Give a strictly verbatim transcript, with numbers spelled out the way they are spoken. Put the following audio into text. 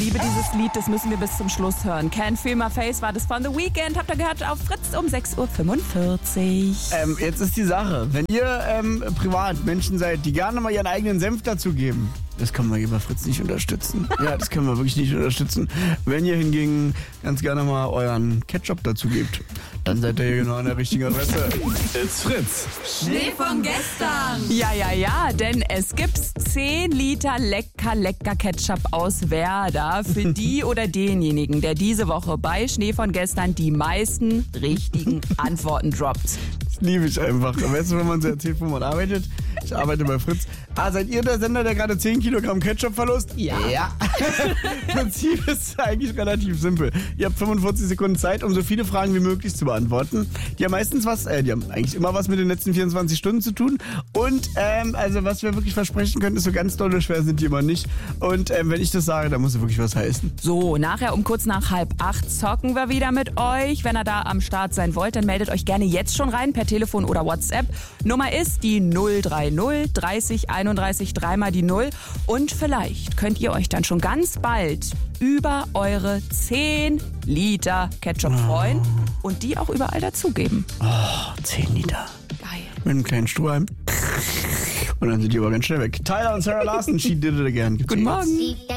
liebe dieses Lied, das müssen wir bis zum Schluss hören. Can't Feel My Face war das von The Weeknd. Habt ihr gehört auf Fritz um sechs Uhr fünfundvierzig. Ähm, jetzt ist die Sache, wenn ihr ähm, privat Menschen seid, die gerne mal ihren eigenen Senf dazugeben, das können wir hier bei Fritz nicht unterstützen. Ja, das können wir wirklich nicht unterstützen. Wenn ihr hingegen ganz gerne mal euren Ketchup dazu gebt, dann seid ihr hier genau an der richtigen Adresse. It's Fritz. Schnee von gestern. Ja, ja, ja, denn es gibt zehn Liter lecker, lecker Ketchup aus Werder für die oder denjenigen, der diese Woche bei Schnee von gestern die meisten richtigen Antworten droppt. Das liebe ich einfach. Weißt du, wenn man so erzählt, wo man arbeitet? Ich arbeite bei Fritz. Ah, seid ihr der Sender, der gerade zehn Kilogramm Ketchup verlost? Ja. Ja. Im Prinzip ist es eigentlich relativ simpel. Ihr habt fünfundvierzig Sekunden Zeit, um so viele Fragen wie möglich zu beantworten. Die haben meistens was, äh, die haben eigentlich immer was mit den letzten vierundzwanzig Stunden zu tun. Und, ähm, also was wir wirklich versprechen können, ist so ganz dolle schwer sind die immer nicht. Und, ähm, wenn ich das sage, dann muss es wirklich was heißen. So, nachher um kurz nach halb acht zocken wir wieder mit euch. Wenn ihr da am Start sein wollt, dann meldet euch gerne jetzt schon rein per Telefon oder WhatsApp. Nummer ist die null drei null dreißig einunddreißig dreimal die null. Und vielleicht könnt ihr euch dann schon ganz bald über eure zehn Liter Ketchup freuen und die auch überall dazugeben. Oh, zehn Liter. Geil. Mit einem kleinen Strohhalm. Und dann sind die aber ganz schnell weg. Tyler und Sarah Larson, She Did It Again. Guten Morgen.